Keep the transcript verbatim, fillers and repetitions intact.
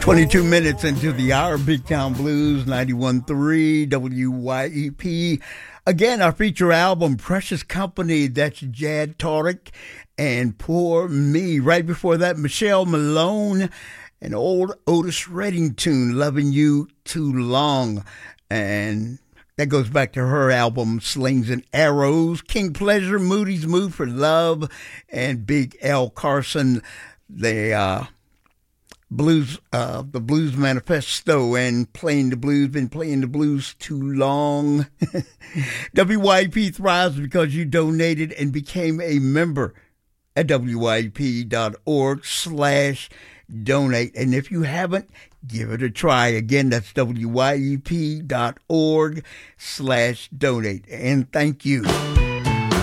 twenty-two minutes into the hour, Big Town Blues, ninety-one point three W Y E P. Again, our feature album, Precious Company, that's Jad Tarek and Poor Me. Right before that, Michelle Malone, an old Otis Redding tune, Loving You Too Long. And that goes back to her album, Slings and Arrows. King Pleasure, Moody's Mood for Love, and Big L. Carson, they, uh, Blues, uh, the Blues Manifesto, and playing the blues, been playing the blues too long. W Y E P thrives because you donated and became a member at W Y E P dot org slash donate. And if you haven't, give it a try. Again, that's W Y E P dot org slash donate. And thank you.